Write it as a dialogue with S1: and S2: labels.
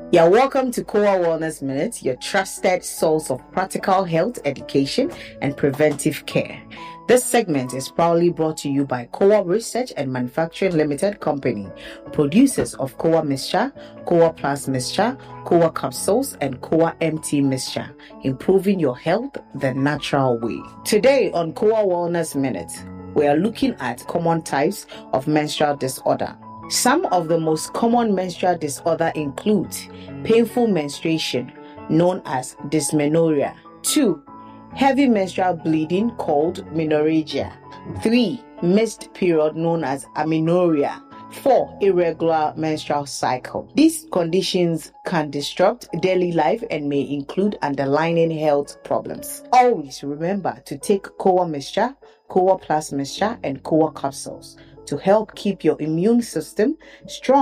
S1: You're welcome to Kowa Wellness Minute, your trusted source of practical health education and preventive care. This segment is proudly brought to you by Kowa Research and Manufacturing Limited Company, producers of Kowa Mixture, Kowa Plus Mixture, Kowa Capsules, and Kowa MT Mixture, improving your health the natural way. Today on Kowa Wellness Minute, we are looking at common types of menstrual disorder. Some of the most common menstrual disorder include painful menstruation, known as dysmenorrhea. 2. Heavy menstrual bleeding, called menorrhagia. 3. Missed period, known as amenorrhea. 4. Irregular menstrual cycle. These conditions can disrupt daily life and may include underlying health problems. Always remember to take Kowa Mixture, Kowa Plus Mixture, and Kowa Capsules to help keep your immune system strong